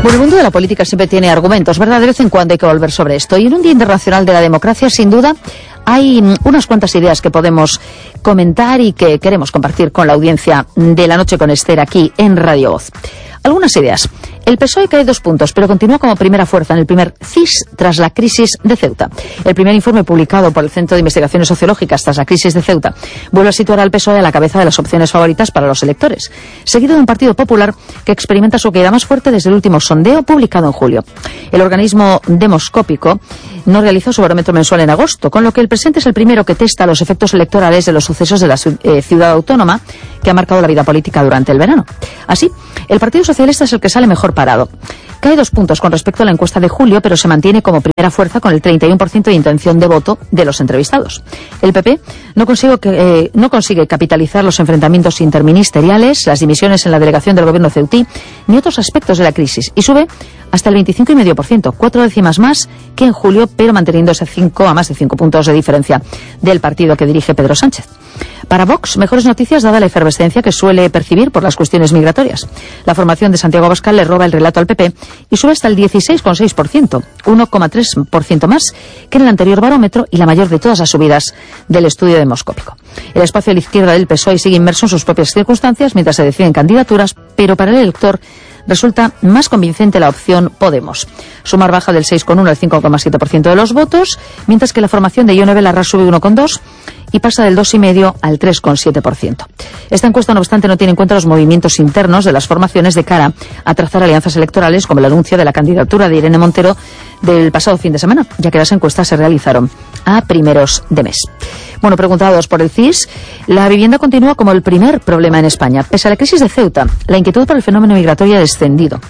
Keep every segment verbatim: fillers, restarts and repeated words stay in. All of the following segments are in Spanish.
Bueno, el mundo de la política siempre tiene argumentos, ¿verdad? De vez en cuando hay que volver sobre esto. Y en un Día Internacional de la Democracia, sin duda, hay unas cuantas ideas que podemos comentar y que queremos compartir con la audiencia de La Noche con Esther aquí en Radio Voz. Algunas ideas. El P S O E cae dos puntos, pero continúa como primera fuerza en el primer C I S tras la crisis de Ceuta. El primer informe publicado por el Centro de Investigaciones Sociológicas tras la crisis de Ceuta vuelve a situar al P S O E a la cabeza de las opciones favoritas para los electores, seguido de un Partido Popular que experimenta su caída más fuerte desde el último sondeo publicado en julio. El organismo demoscópico no realizó su barómetro mensual en agosto, con lo que el presente es el primero que testa los efectos electorales de los sucesos de la eh, ciudad autónoma que ha marcado la vida política durante el verano. Así, el Partido Socialista es el que sale mejor parado. Cae dos puntos con respecto a la encuesta de julio, pero se mantiene como primera fuerza con el treinta y uno por ciento de intención de voto de los entrevistados. El P P no consigue, eh, no consigue capitalizar los enfrentamientos interministeriales, las dimisiones en la delegación del gobierno ceutí, ni otros aspectos de la crisis, y sube hasta el veinticinco coma cinco por ciento, cuatro décimas más que en julio, pero manteniéndose cinco a más de cinco puntos de diferencia del partido que dirige Pedro Sánchez. Para Vox, mejores noticias dada la efervescencia que suele percibir por las cuestiones migratorias. La formación de Santiago Abascal le roba el relato al P P y sube hasta el dieciséis coma seis por ciento, uno coma tres por ciento más que en el anterior barómetro y la mayor de todas las subidas del estudio demoscópico. El espacio a la izquierda del P S O E sigue inmerso en sus propias circunstancias mientras se deciden candidaturas, pero para el elector resulta más convincente la opción Podemos. Sumar baja del seis coma uno al cinco coma siete por ciento de los votos, mientras que la formación de Ione Belarra sube uno coma dos y pasa del dos coma cinco al tres coma siete por ciento. Esta encuesta, no obstante, no tiene en cuenta los movimientos internos de las formaciones de cara a trazar alianzas electorales, como el anuncio de la candidatura de Irene Montero del pasado fin de semana, ya que las encuestas se realizaron a primeros de mes. Bueno, preguntados por el C I S, la vivienda continúa como el primer problema en España. Pese a la crisis de Ceuta, la inquietud por el fenómeno migratorio ha descendido.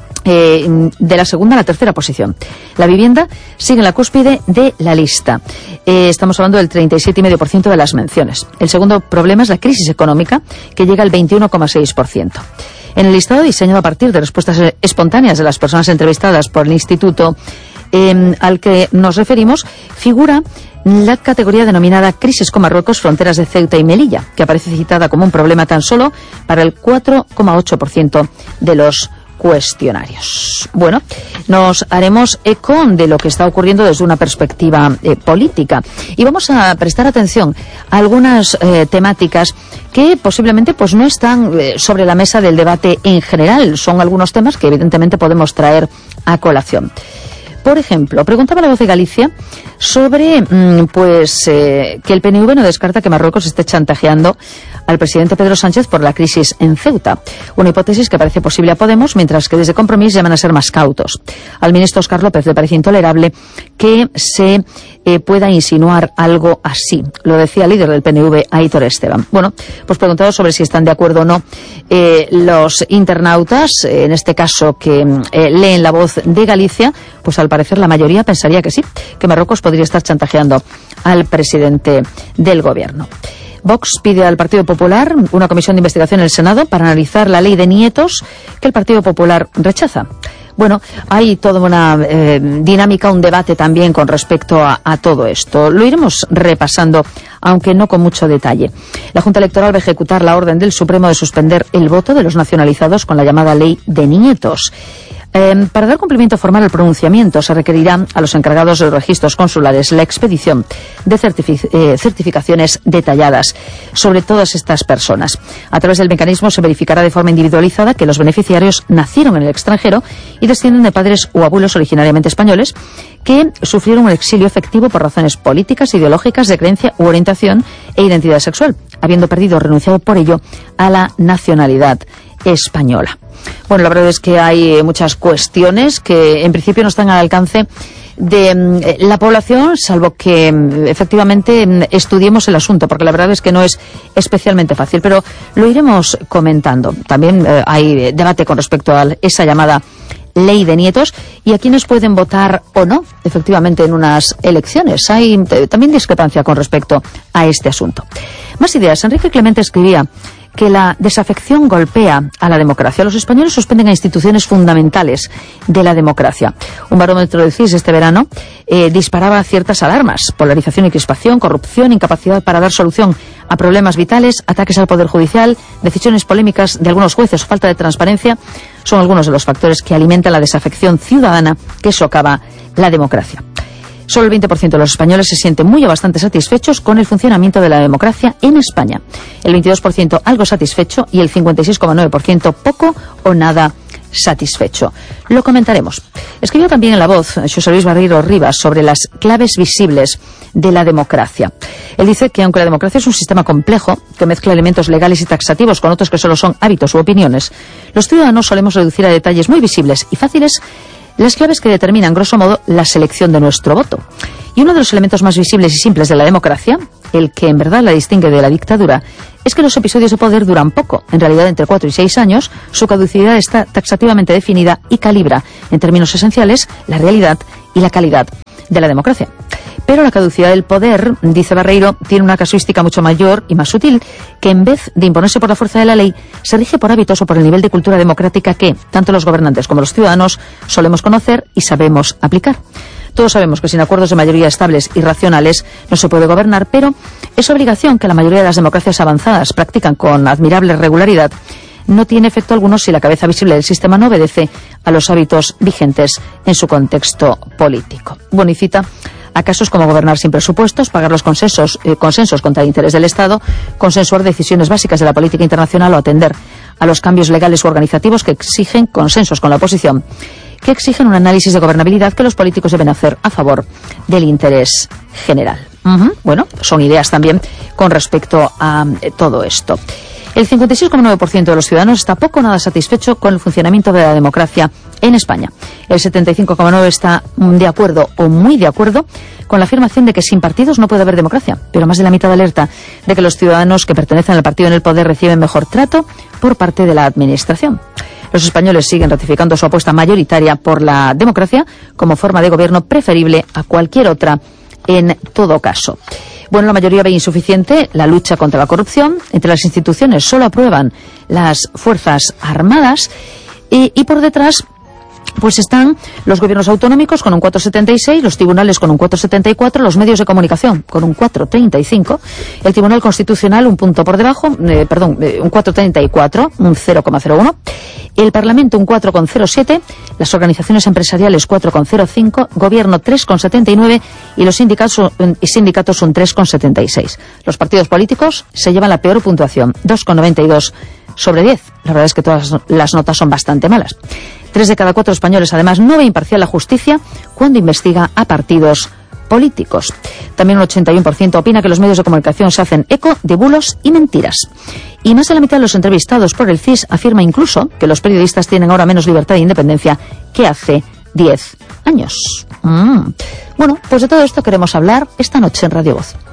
Eh, de la segunda a la tercera posición. La vivienda sigue en la cúspide de la lista. Eh, estamos hablando del treinta y siete coma cinco por ciento de las menciones. El segundo problema es la crisis económica, que llega al veintiuno coma seis por ciento. En el listado diseñado a partir de respuestas espontáneas de las personas entrevistadas por el instituto eh, al que nos referimos, figura la categoría denominada Crisis con Marruecos, fronteras de Ceuta y Melilla, que aparece citada como un problema tan solo para el cuatro coma ocho por ciento de los cuestionarios. Bueno, nos haremos eco de lo que está ocurriendo desde una perspectiva eh, política y vamos a prestar atención a algunas eh, temáticas que posiblemente pues no están eh, sobre la mesa del debate en general. Son algunos temas que evidentemente podemos traer a colación. Por ejemplo, preguntaba La Voz de Galicia sobre mmm, pues eh, que el P N V no descarta que Marruecos esté chantajeando al presidente Pedro Sánchez por la crisis en Ceuta. Una hipótesis que parece posible a Podemos, mientras que desde Compromís llaman a ser más cautos. Al ministro Óscar López le parece intolerable que se eh, pueda insinuar algo así. Lo decía el líder del P N V, Aitor Esteban. Bueno, pues preguntado sobre si están de acuerdo o no eh, los internautas, eh, en este caso que eh, leen La Voz de Galicia, pues al parecer la mayoría pensaría que sí, que Marruecos podría estar chantajeando al presidente del gobierno. Vox pide al Partido Popular una comisión de investigación en el Senado para analizar la ley de nietos que el Partido Popular rechaza. Bueno, hay toda una eh, dinámica, un debate también con respecto a, a todo esto. Lo iremos repasando, aunque no con mucho detalle. La Junta Electoral va a ejecutar la orden del Supremo de suspender el voto de los nacionalizados con la llamada ley de nietos. Eh, para dar cumplimiento formal al pronunciamiento se requerirá a los encargados de los registros consulares la expedición de certific- eh, certificaciones detalladas sobre todas estas personas. A través del mecanismo se verificará de forma individualizada que los beneficiarios nacieron en el extranjero y descienden de padres o abuelos originariamente españoles que sufrieron un exilio efectivo por razones políticas, ideológicas, de creencia u orientación e identidad sexual, habiendo perdido o renunciado por ello a la nacionalidad española. Bueno, la verdad es que hay muchas cuestiones que en principio no están al alcance de la población, salvo que efectivamente estudiemos el asunto, porque la verdad es que no es especialmente fácil, pero lo iremos comentando. También eh, hay debate con respecto a esa llamada ley de nietos y a quienes pueden votar o no, efectivamente, en unas elecciones. Hay eh, también discrepancia con respecto a este asunto. Más ideas. Enrique Clemente escribía que la desafección golpea a la democracia. Los españoles suspenden a instituciones fundamentales de la democracia. Un barómetro del C I S este verano eh, disparaba ciertas alarmas: polarización y crispación, corrupción, incapacidad para dar solución a problemas vitales, ataques al Poder Judicial, decisiones polémicas de algunos jueces, falta de transparencia. son algunos de los factores que alimentan la desafección ciudadana que socava la democracia. Solo el veinte por ciento de los españoles se sienten muy o bastante satisfechos con el funcionamiento de la democracia en España. El veintidós por ciento algo satisfecho y el cincuenta y seis coma nueve por ciento poco o nada satisfecho. Lo comentaremos. Escribió también en La Voz Xosé Luis Barreiro Rivas sobre las claves visibles de la democracia. Él dice que aunque la democracia es un sistema complejo que mezcla elementos legales y taxativos con otros que solo son hábitos u opiniones, los ciudadanos solemos reducir a detalles muy visibles y fáciles las claves que determinan, grosso modo, la selección de nuestro voto. Y uno de los elementos más visibles y simples de la democracia, el que en verdad la distingue de la dictadura, es que los episodios de poder duran poco, en realidad entre cuatro y seis años, su caducidad está taxativamente definida y calibra, en términos esenciales, la realidad y la calidad de la democracia. Pero la caducidad del poder, dice Barreiro, tiene una casuística mucho mayor y más sutil, que en vez de imponerse por la fuerza de la ley, se rige por hábitos o por el nivel de cultura democrática que, tanto los gobernantes como los ciudadanos, solemos conocer y sabemos aplicar. Todos sabemos que sin acuerdos de mayoría estables y racionales no se puede gobernar, pero esa obligación que la mayoría de las democracias avanzadas practican con admirable regularidad no tiene efecto alguno si la cabeza visible del sistema no obedece a los hábitos vigentes en su contexto político. Bueno, y cita a casos como gobernar sin presupuestos, pagar los consensos, eh, consensos contra el interés del Estado, consensuar decisiones básicas de la política internacional o atender a los cambios legales u organizativos que exigen consensos con la oposición, que exigen un análisis de gobernabilidad que los políticos deben hacer a favor del interés general. Uh-huh. Bueno, son ideas también con respecto a eh, todo esto. El cincuenta y seis coma nueve por ciento de los ciudadanos está poco o nada satisfecho con el funcionamiento de la democracia en España. El setenta y cinco coma nueve por ciento está de acuerdo o muy de acuerdo con la afirmación de que sin partidos no puede haber democracia, pero más de la mitad alerta de que los ciudadanos que pertenecen al partido en el poder reciben mejor trato por parte de la administración. Los españoles siguen ratificando su apuesta mayoritaria por la democracia como forma de gobierno preferible a cualquier otra en todo caso. Bueno, la mayoría ve insuficiente la lucha contra la corrupción. Entre las instituciones solo aprueban las Fuerzas Armadas y, y por detrás pues están los gobiernos autonómicos con un cuatro coma setenta y seis, los tribunales con un cuatro coma setenta y cuatro, los medios de comunicación con un cuatro coma treinta y cinco, el Tribunal Constitucional un punto por debajo, eh, perdón, eh, un cuatro coma treinta y cuatro, un cero coma cero uno, el Parlamento un cuatro coma cero siete, las organizaciones empresariales cuatro coma cero cinco, Gobierno tres coma setenta y nueve y los sindicatos, y sindicatos un tres coma setenta y seis. Los partidos políticos se llevan la peor puntuación, dos coma noventa y dos sobre diez. La verdad es que todas las notas son bastante malas. Tres de cada cuatro españoles, además, no ve imparcial la justicia cuando investiga a partidos políticos. También un ochenta y uno por ciento opina que los medios de comunicación se hacen eco de bulos y mentiras. Y más de la mitad de los entrevistados por el C I S afirma incluso que los periodistas tienen ahora menos libertad e independencia que hace diez años. Mm. Bueno, pues de todo esto queremos hablar esta noche en Radio Voz.